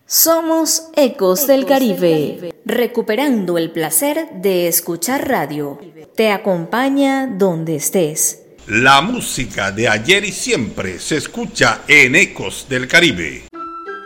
Somos Ecos del Caribe, recuperando el placer de escuchar radio. Te acompaña donde estés. La música de ayer y siempre se escucha en Ecos del Caribe.